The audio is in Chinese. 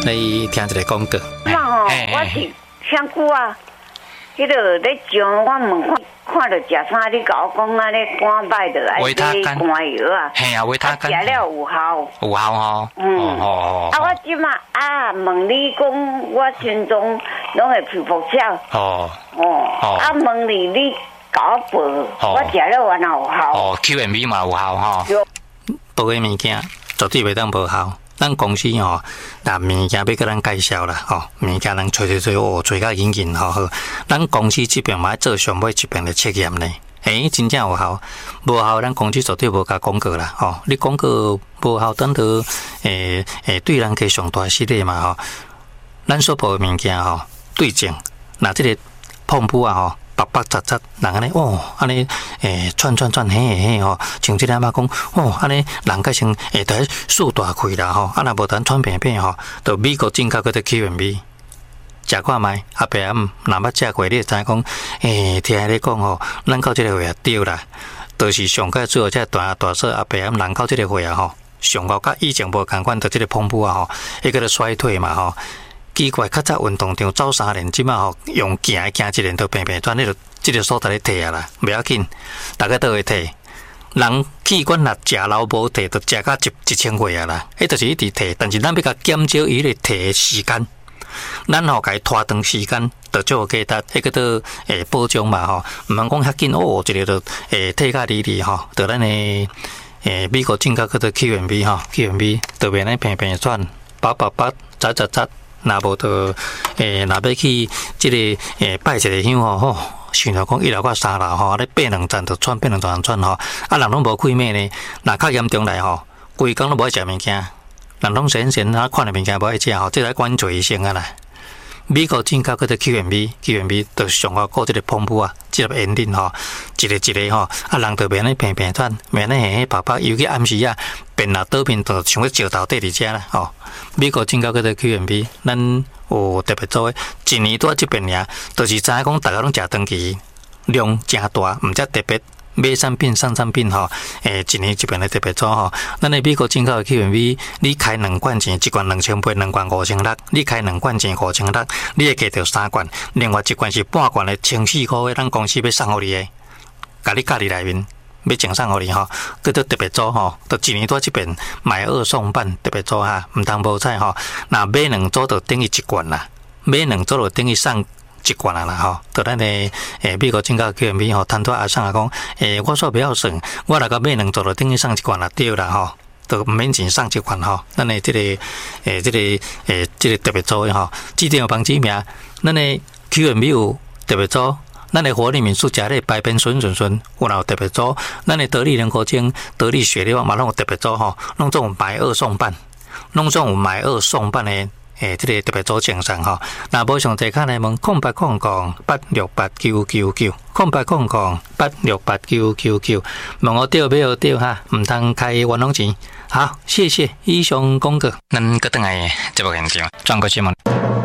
来听一个广告。 嘛吼，我是香菇啊，迄个咧上我问看到食啥，你甲我讲啊，咧肝歹的爱买肝药啊。 嘿啊，维他干。食了有效。 有效吼。 哦。啊，我即马问你讲，我心中拢会皮肤笑。哦。啊，问你甲我报，我食了完有效。 哦 ，QMB 嘛有效吼。报的物件绝对袂当无效。咱公司吼，那物件要甲咱介绍啦，吼，物件人找找到紧紧吼。咱公司这边嘛要做上尾这边的测验呢，真正有效，无效咱公司绝对无甲广告啦，吼，你广告无效，等到对人家上大失礼嘛，吼。咱所报的物件吼，对症，那这个碰布啊吼。白白杂杂，人安尼安尼串嘿吼，像即个嘛讲安尼人家先得数大开啦吼，若无等串片片吼，到美国进口嗰啲 QMB， 食看卖，阿伯若捌食过，你会知讲听你讲吼，咱到即个会啊对啦，就是上届做这大说阿伯人到即个会啊吼，上到甲以前无共款，到即个碰布啊吼，迄个衰退嘛吼。奇怪，较早运动场走3年，即马吼用行一年都平转，即个所在咧退啊啦，袂要紧，大家都会退。人器官若食老无退，就食到1000岁啊啦，迄就是一直退，但是咱要甲减少伊咧退的时间，咱甲伊拖长时间，就做价值，迄个都保障嘛吼，毋通讲遐紧一个就退甲离吼，就咱的美国进口叫做 QMB 吼 ，QMB 就变咧平转，白杂。若无就若要去即个拜一个香吼，想着讲1楼到3楼吼，咧爬2层就转爬2层转吼，人拢无开咩呢？若较严重来吼，规工都无爱食物件，人拢闲看的物件无爱食吼，即来管做医生啊啦。美国进口叫做 QMB 就上个过即个碰布啊，即个烟顶吼，一个吼，人就免咧平转，免咧白，尤其暗时啊，变若倒面就像个石头底伫遮啦吼。美国进口叫做 QMB， 咱有特别做诶，一年拄即边尔，就是知影讲大家拢食长期，量真大，毋则特别。买产品、上产品吼，一年这边咧特别做吼。咱的美国进口的 QMB， 你开2罐钱，1罐2800，2罐5600，你开2罐钱5600，你会加到3罐，另外1罐是半罐的1400块的，咱公司要送互你的，甲你家里内面要赠送互你吼，佮都特别做吼，就一年多这边买2送半特别做哈，毋通无彩吼。那买2组就等于1罐啦，买2组就等于送1罐啊啦吼，就咱的美国进口 QMB 吼，摊拖阿送啊讲，我说不要省，我若个买2组就等于送1罐啦，对啦吼，就毋免钱送1罐吼。咱的这个特别做的吼，指定有帮指名，咱的 QMB 有特别做，咱的活力民宿食咧百变顺，有特别做，咱的得力人口精、得力血力嘛拢有特别做吼，拢总有买2送半，拢总有买2送半的。这个特别做精神吼，那无上侪看来问0800868999，0800868999，问我对不对哈？唔通开冤枉钱。好，谢谢以上广告，咱个等下节目现场转过新闻。